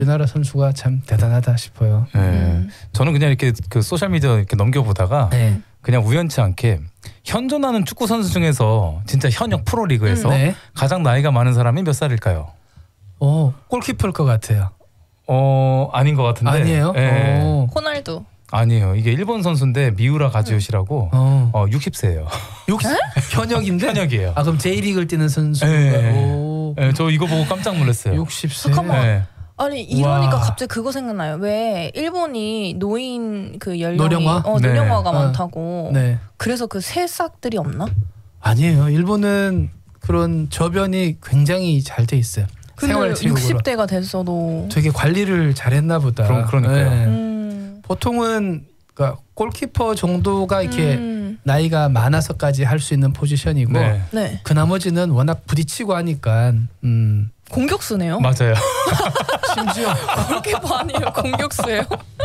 우리나라 선수가 참 대단하다 싶어요. 네. 저는 그냥 이렇게 그 소셜 미디어 이렇게 넘겨보다가 네. 그냥 우연치 않게 현존하는 축구 선수 중에서 진짜 현역 프로리그에서 네. 가장 나이가 많은 사람이 몇 살일까요? 골키퍼일 것 같아요. 아닌 것 같은데. 아니에요? 네. 호날두. 아니에요. 이게 일본 선수인데 미우라 가즈요시라고 60세예요. 60? 현역인데? 현역이에요. 그럼 J리그를 뛰는 선수가 네, 저 이거 보고 깜짝 놀랐어요. 60세. 잠깐만. 네. 아니 이러니까 와. 갑자기 그거 생각나요. 왜 일본이 노인 그 연령이 노령화? 노령화가 네. 많다고. 네. 그래서 그 새싹들이 없나? 아니에요. 일본은 그런 저변이 굉장히 잘 돼 있어요. 근데 생활체육으로. 60대가 됐어도 되게 관리를 잘했나 보다. 그러니까요. 네. 보통은 그러니까 골키퍼 정도가 이렇게 나이가 많아서까지 할 수 있는 포지션이고 네. 네. 그 나머지는 워낙 부딪히고 하니까 공격수네요. 맞아요. 심지어 골키퍼 아니에요. 공격수예요.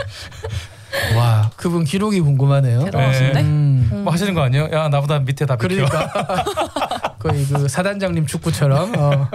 와 그분 기록이 궁금하네요. 대단하신데? 뭐 하시는 거 아니에요? 야 나보다 밑에 다 비켜. 그러니까 거의 그 사단장님 축구처럼.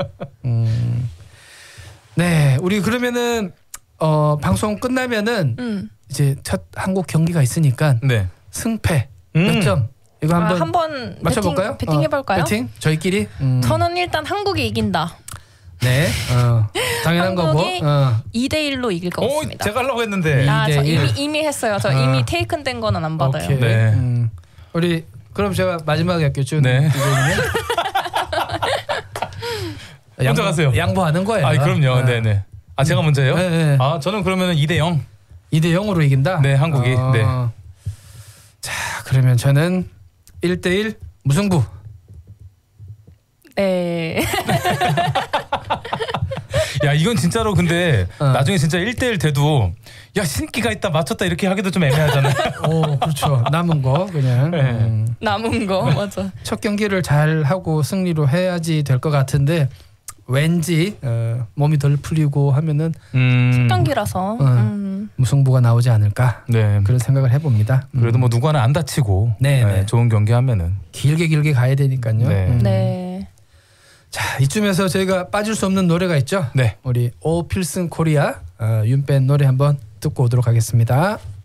네, 우리 그러면은 방송 끝나면은 이제 첫 한국 경기가 있으니까 네. 승패 몇 점 이거 한번 맞춰볼까요? 배팅 해볼까요? 배팅 저희끼리. 저는 일단 한국이 이긴다. 네, 당연한 거고. 한국이 2대1로 이길 것 같습니다. 제가 하려고 했는데. 이- 저 이미 했어요. 저 이미 테이큰 된 거는 안 받아요. 오케이. 네. 우리 그럼 제가 마지막에 할게요. 준 네. 먼저 가세요. 양보하는 거예요. 그럼요. 네네. 제가 먼저예요? 네. 저는 그러면 2대0. 2대0으로 이긴다. 네, 한국이. 네. 자, 그러면 저는 1대1 무승부. 네. 야 이건 진짜로 근데 나중에 진짜 1대1 돼도 야 신기가 있다 맞췄다 이렇게 하기도 좀 애매하잖아요. 그렇죠. 남은 거 그냥. 네. 남은 거 맞아. 첫 경기를 잘 하고 승리로 해야지 될 것 같은데 왠지 몸이 덜 풀리고 하면은 첫 경기라서 무승부가 나오지 않을까. 네. 그런 생각을 해봅니다. 그래도 뭐 누구 하나 안 다치고 네. 좋은 경기 하면은 길게 가야 되니까요. 네. 네. 자, 이쯤에서 저희가 빠질 수 없는 노래가 있죠. 네. 우리 오 필승 코리아 윤밴 노래 한번 듣고 오도록 하겠습니다.